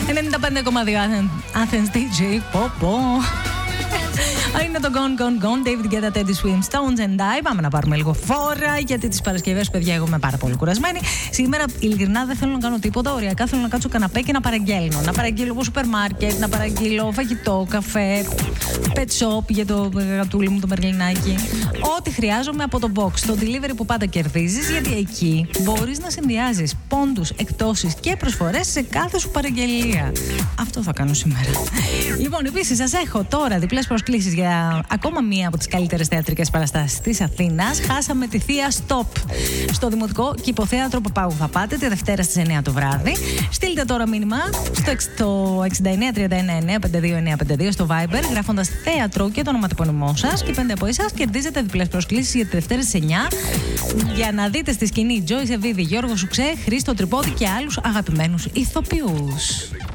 95,2 Athens DJ. Πω. Είναι το Gone Gone Gone, David Guetta, Teddy Swim, Stones and I. Πάμε να πάρουμε λίγο φόρα, γιατί τις Παρασκευές, παιδιά, εγώ είμαι πάρα πολύ κουρασμένη. Σήμερα, ειλικρινά, δεν θέλω να κάνω τίποτα. Οριακά θέλω να κάτσω καναπέ και να παραγγέλνω. Να παραγγείλω από σούπερ μάρκετ, να παραγγείλω φαγητό, καφέ, pet shop για το γατούλι μου, το μερλινάκι. Ό,τι χρειάζομαι από το box. Το delivery που πάντα κερδίζεις, γιατί εκεί μπορείς να συνδυάζεις πόντους, εκτόσεις και προσφορές σε κάθε σου παραγγελία. Αυτό θα κάνω σήμερα. Λοιπόν, επίσης, σας έχω τώρα διπλές προσκλήσεις για ακόμα μία από τις καλύτερες θεατρικές παραστάσεις της Αθήνας. Χάσαμε τη Θεία Stop στο Δημοτικό Κηποθέατρο Παπάγου. Θα πάτε τη Δευτέρα στις 9 το βράδυ. Στείλτε τώρα μήνυμα στο 6939-952-952 στο Viber, γράφοντας θέατρο και το ονοματεπώνυμό σας, και 5 από εσάς κερδίζετε διπλές προσκλήσεις για τη Δευτέρα στις 9 για να δείτε στη σκηνή Τζόι Σεβίδη, Γιώργο Σουξέ, Χρήστο Τρυπόδη και άλλους αγαπημένους ηθοποιούς.